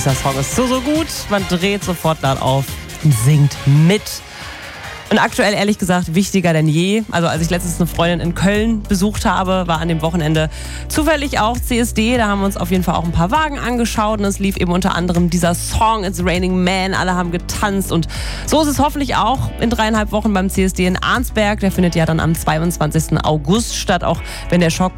Dieser Song ist so gut. Man dreht sofort laut auf und singt mit. Und aktuell, ehrlich gesagt, wichtiger denn je. Also als ich letztens eine Freundin in Köln besucht habe, war an dem Wochenende zufällig auch CSD. Da haben wir uns auf jeden Fall auch ein paar Wagen angeschaut. Und es lief eben unter anderem dieser Song It's Raining Man. Alle haben getanzt. Und so ist es hoffentlich auch in 3,5 Wochen beim CSD in Arnsberg. Der findet ja dann am 22. August statt, auch wenn der Schock